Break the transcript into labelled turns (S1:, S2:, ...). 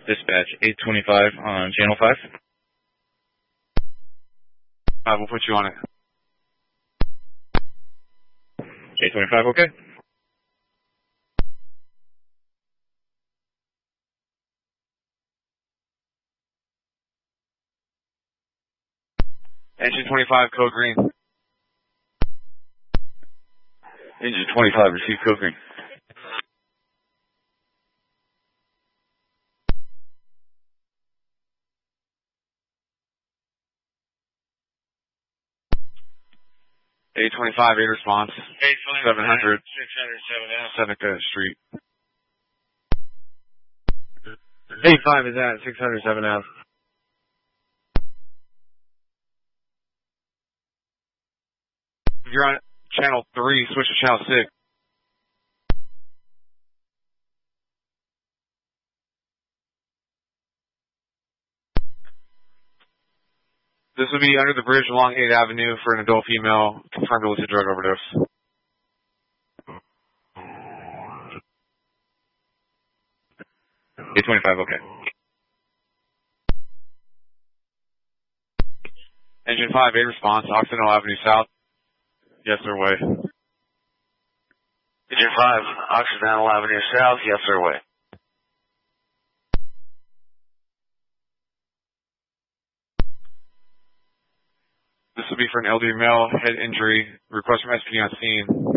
S1: Dispatch 825 on channel 5.
S2: We'll put you on it.
S1: 825, okay.
S2: Engine 25, code green.
S1: Engine 25, receive code green.
S2: A25, 8 response. 700. 607 Seneca Street. 85 is at 607 Ave. If you're on channel 3, switch to channel 6. This will be under the bridge along 8th Avenue for an adult female confirmed illicit drug overdose.
S1: A25, okay.
S2: Engine 5, 8 response, Occidental Avenue South. Yes, sir, way.
S3: Engine 5, Occidental Avenue South, yes, sir, way.
S2: This will be for an elderly male, head injury, request from SPD on scene.